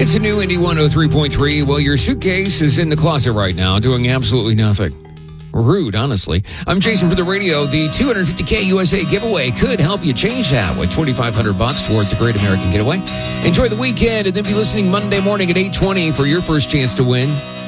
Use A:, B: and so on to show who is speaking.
A: It's a new Indy 103.3. Well, your suitcase is in the closet right now doing absolutely nothing. Rude, honestly. I'm Jason for the radio. The $250K USA giveaway could help you change that with $2,500 towards a Great American Getaway. Enjoy the weekend and then be listening Monday morning at 8:20 for your first chance to win